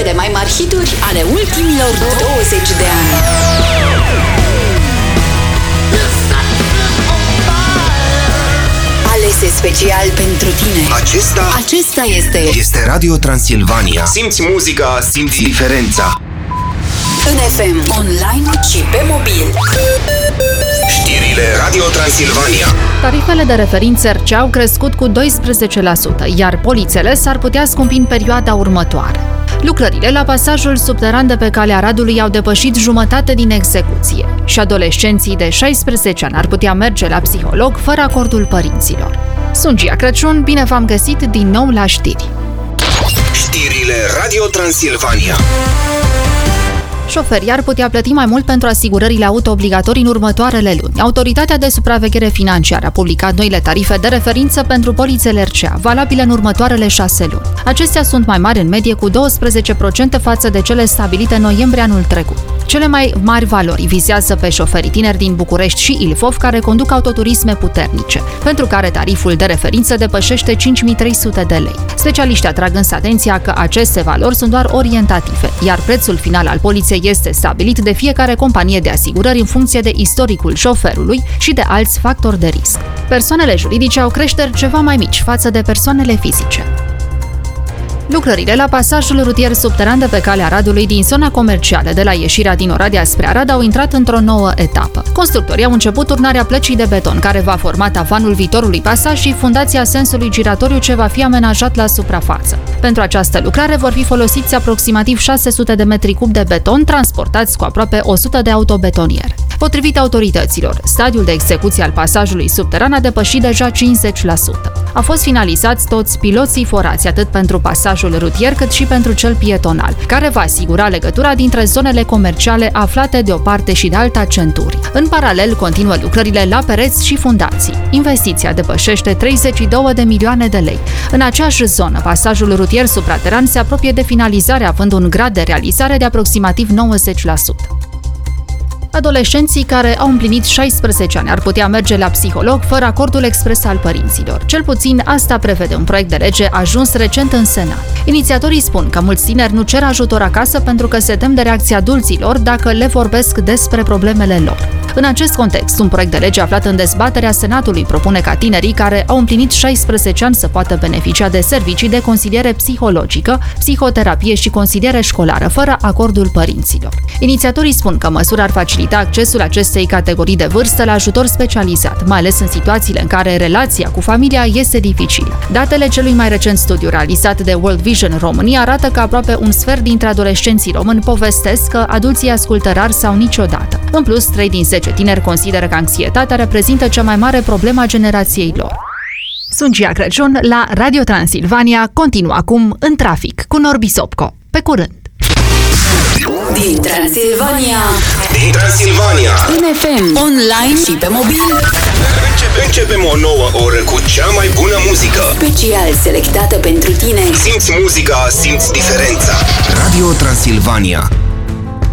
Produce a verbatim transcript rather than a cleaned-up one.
Cele mai mari hituri ale ultimilor douăzeci de ani. Alese special pentru tine. Acesta Acesta este Este Radio Transilvania. Simți muzica, simți diferența. în F M, online și pe mobil. Știrile Radio Transilvania. Tarifele de referință R C au crescut cu doisprezece la sută, iar polițele s-ar putea scumpi în perioada următoare. Lucrările la pasajul subteran de pe Calea Radului au depășit jumătate din execuție și adolescenții de șaisprezece ani ar putea merge la psiholog fără acordul părinților. Sunt Gia Crăciun, bine v-am găsit din nou la știri. Știrile Radio Transilvania. Șoferii ar putea plăti mai mult pentru asigurările auto obligatorii în următoarele luni. Autoritatea de supraveghere financiară a publicat noile tarife de referință pentru polițele R C A, valabile în următoarele șase luni. Acestea sunt mai mari în medie cu douăsprezece la sută față de cele stabilite în noiembrie anul trecut. Cele mai mari valori vizează pe șoferii tineri din București și Ilfov care conduc autoturisme puternice, pentru care tariful de referință depășește cinci mii trei sute de lei. Specialiștii atrag însă atenția că aceste valori sunt doar orientative, iar prețul final al poliției este stabilit de fiecare companie de asigurări în funcție de istoricul șoferului și de alți factori de risc. Persoanele juridice au creșteri ceva mai mici față de persoanele fizice. Lucrările la pasajul rutier subteran de pe Calea Radului din zona comercială de la ieșirea din Oradea spre Arad au intrat într-o nouă etapă. Constructorii au început turnarea plăcii de beton, care va forma tavanul viitorului pasaj și fundația sensului giratoriu ce va fi amenajat la suprafață. Pentru această lucrare vor fi folosiți aproximativ șase sute de metri cub de beton, transportați cu aproape o sută de autobetoniere. Potrivit autorităților, stadiul de execuție al pasajului subteran a depășit deja cincizeci la sută. Au fost finalizați toți piloții forați, atât pentru pasajul rutier cât și pentru cel pietonal, care va asigura legătura dintre zonele comerciale aflate de o parte și de alta centurii. În paralel, continuă lucrările la pereți și fundații. Investiția depășește treizeci și două de milioane de lei. În aceeași zonă, pasajul rutier suprateran se apropie de finalizare, având un grad de realizare de aproximativ nouăzeci la sută. Adolescenții care au împlinit șaisprezece ani ar putea merge la psiholog fără acordul expres al părinților. Cel puțin asta prevede un proiect de lege ajuns recent în Senat. Inițiatorii spun că mulți tineri nu cer ajutor acasă pentru că se tem de reacția adulților dacă le vorbesc despre problemele lor. În acest context, un proiect de lege aflat în dezbaterea Senatului propune ca tinerii care au împlinit șaisprezece ani să poată beneficia de servicii de consiliere psihologică, psihoterapie și consiliere școlară, fără acordul părinților. Inițiatorii spun că măsura ar facilita accesul acestei categorii de vârstă la ajutor specializat, mai ales în situațiile în care relația cu familia este dificilă. Datele celui mai recent studiu realizat de World Vision România arată că aproape un sfert dintre adolescenții români povestesc că adulții ascultă rar sau niciodată. În plus, trei din zece tineri consideră că anxietatea reprezintă cea mai mare problemă a generației lor. Sunt Gia Crăciun la Radio Transilvania, continuă acum În trafic cu Norbi Sopco. Pe curând! Din Transilvania, Din Transilvania. în F M, online și pe mobil. Începe, începem o nouă oră cu cea mai bună muzică. Special selectată pentru tine. Simți muzica, simți diferența. Radio Transilvania.